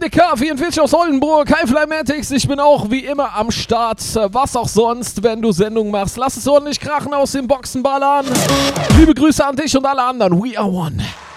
DK44 aus Oldenburg, Hi Flymatics, ich bin auch wie immer am Start, was auch sonst, wenn du Sendung machst. Lass es ordentlich krachen, aus den Boxen ballern. Liebe Grüße an dich und alle anderen, we are one.